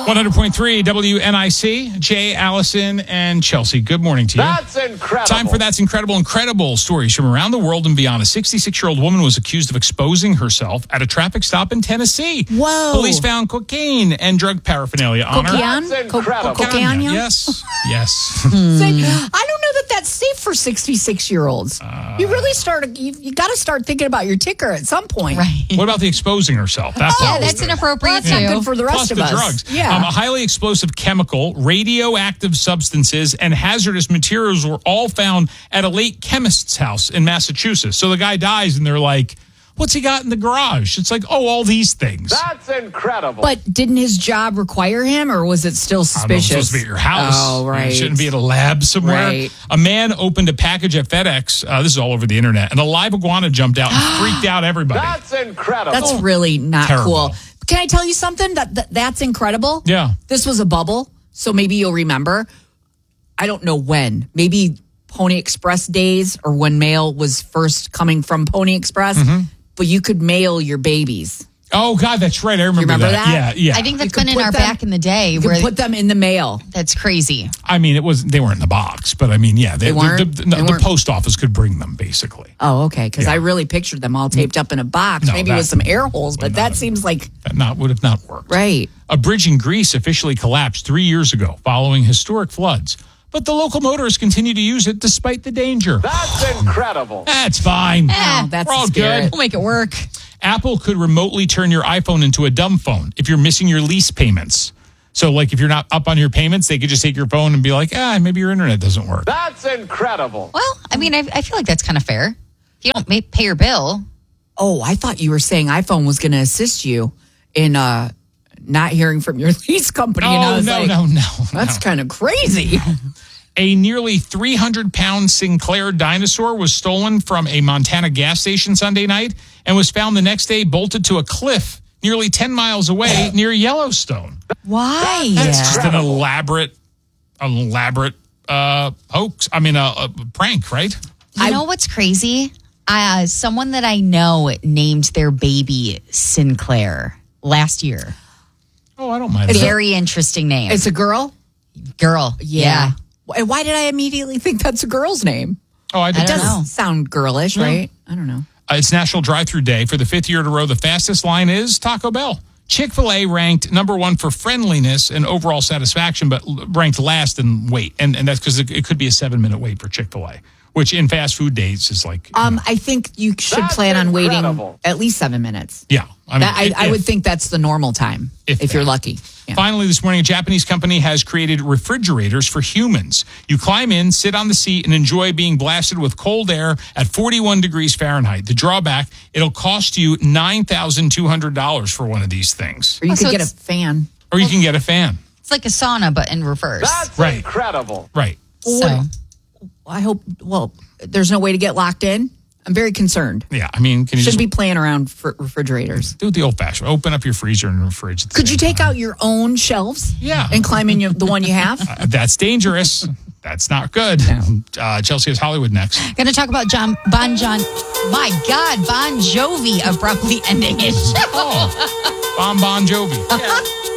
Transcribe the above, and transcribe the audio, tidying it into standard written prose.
100.3 WNIC, Jay, Allison, and Chelsea. Good morning to you. That's incredible. Time for That's Incredible stories from around the world and beyond. A 66-year-old woman was accused of exposing herself at a traffic stop in Tennessee. Whoa. Police found cocaine and drug paraphernalia on her. That's incredible. Cocaine? Yes. I don't know that that's safe for 66-year-olds. You really you got to start thinking about your ticker at some point. Right. What about the exposing herself? That's Yeah, always that's good. inappropriate That's not too. good for the Plus rest of the us. drugs. Yeah. A highly explosive chemical, radioactive substances, and hazardous materials were all found at a late chemist's house in Massachusetts. So the guy dies, and they're like, what's he got in the garage? It's like, oh, all these things. That's incredible. But didn't his job require him, or was it still I don't know, suspicious? it's supposed to be at your house. Oh, right. It shouldn't be at a lab somewhere. Right. A man opened a package at FedEx. This is all over the internet. And a live iguana jumped out and freaked out everybody. That's incredible. That's really not Terrible. cool. Can I tell you something? That's incredible. Yeah. This was a bubble, so maybe you'll remember. I don't know when. Maybe Pony Express days or when mail was first coming from Pony Express. But you could mail your babies. Oh, God, that's right. I remember, remember that? Yeah. I think that's You could been in put our them- back in the day. You Where could put them in the mail. that's crazy. I mean, they weren't in the box, but I mean, yeah. They weren't? The They weren't? post office could bring them, basically. Oh, okay. Because Yeah. I really pictured them all taped up in a box, No, maybe that with some air holes. But would that not- seems like That would have not worked. right. A bridge in Greece officially collapsed 3 years ago following historic floods. But the local motorists continue to use it despite the danger. That's incredible. That's fine. Oh, that's We're all the spirit. good. We'll make it work. Apple could remotely turn your iPhone into a dumb phone if you're missing your lease payments. So, like, if you're not up on your payments, they could just take your phone and be like, maybe your internet doesn't work. That's incredible. Well, I mean, I feel like that's kind of fair. If you don't pay your bill, Oh, I thought you were saying iPhone was going to assist you in not hearing from your lease company. And I Oh, was no, like, no. That's kind of crazy. A nearly 300-pound Sinclair dinosaur was stolen from a Montana gas station Sunday night and was found the next day bolted to a cliff nearly 10 miles away near Yellowstone. why? It's just an elaborate hoax. I mean, a prank, right? You know what's crazy? Someone that I know named their baby Sinclair last year. Oh, I don't mind that. Very interesting name. It's a girl? Girl. Yeah. And why did I immediately think that's a girl's name? Oh, I I did. don't Does know. sound girlish, right? I don't know. It's National Drive-Thru Day. For the 5th year in a row, the fastest line is Taco Bell. Chick-fil-A ranked number one for friendliness and overall satisfaction, but ranked last in wait. And that's because it could be a 7-minute wait for Chick-fil-A, which in fast food days is like, I think you should That's plan on waiting incredible. at least 7 minutes. yeah. I mean, I would think that's the normal time if you're that. lucky. Yeah. Finally, this morning, a Japanese company has created refrigerators for humans. You climb in, sit on the seat, and enjoy being blasted with cold air at 41 degrees Fahrenheit. The drawback, it'll cost you $9,200 for one of these things. Or you so could get a it's- fan. Or you can get a fan. It's like a sauna, but in reverse. That's Right. incredible. Right. So, I hope, there's no way to get locked in. I'm very concerned. Yeah, I mean, can you Shouldn't just be playing around for refrigerators. do it the old-fashioned? Open up your freezer and your fridge. At the Could same you take time. out your own shelves? Yeah. And climb in the one you have? That's dangerous. That's not good. Chelsea has Hollywood next. going to talk about Bon Jovi abruptly ending his show. Bon Jovi.